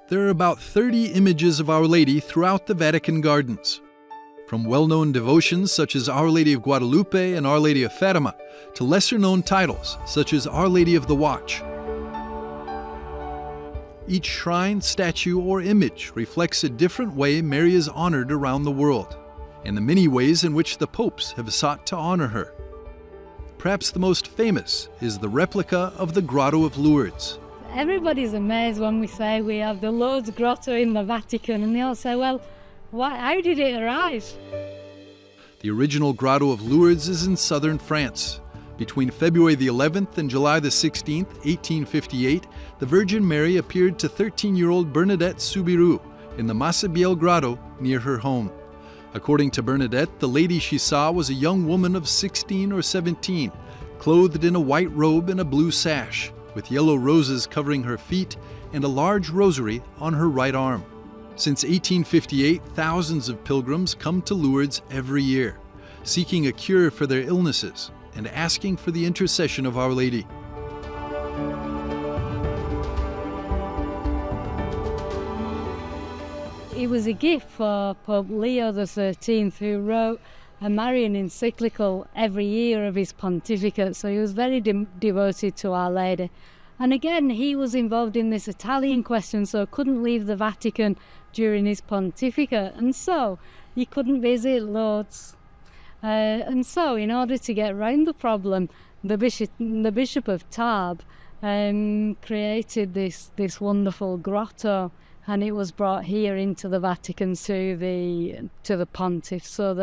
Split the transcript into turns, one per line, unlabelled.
There are about 30 images of Our Lady throughout the Vatican gardens. From well-known devotions such as Our Lady of Guadalupe and Our Lady of Fatima, to lesser-known titles such as Our Lady of the Watch. Each shrine, statue, or image reflects a different way Mary is honored around the world, and the many ways in which the popes have sought to honor her. Perhaps the most famous is the replica of the Grotto of Lourdes.
Everybody's amazed when we say we have the Lourdes Grotto in the Vatican, and they all say, well, how did it arrive?
The original Grotto of Lourdes is in southern France. Between February the 11th and July the 16th, 1858, the Virgin Mary appeared to 13-year-old Bernadette Soubirous in the Massabielle Grotto near her home. According to Bernadette, the lady she saw was a young woman of 16 or 17, clothed in a white robe and a blue sash, with yellow roses covering her feet and a large rosary on her right arm. Since 1858, thousands of pilgrims come to Lourdes every year, seeking a cure for their illnesses and asking for the intercession of Our Lady.
It was a gift for Pope Leo XIII, who wrote a Marian encyclical every year of his pontificate, so he was very devoted to Our Lady. And again, he was involved in this Italian question, so couldn't leave the Vatican during his pontificate, and so he couldn't visit Lourdes. And so, in order to get around the problem, the Bishop of Tarbes created this wonderful grotto, and it was brought here into the Vatican to the pontiff, so that